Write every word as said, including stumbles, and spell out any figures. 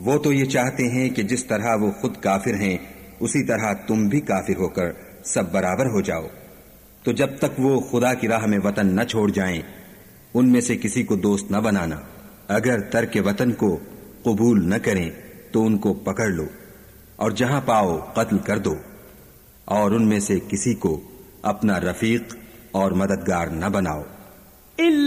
वो तो ये चाहते हैं कि जिस तरह वो खुद काफिर हैं उसी तरह तुम भी काफिर होकर सब बराबर हो जाओ। तो जब तक वो खुदा की राह में वतन न छोड़ जाएं, उनमें से किसी को दोस्त न बनाना। अगर तर्क वतन को कबूल न करें तो उनको पकड़ लो और जहां पाओ कत्ल कर दो, और उनमें से किसी को अपना रफीक और मददगार न बनाओ।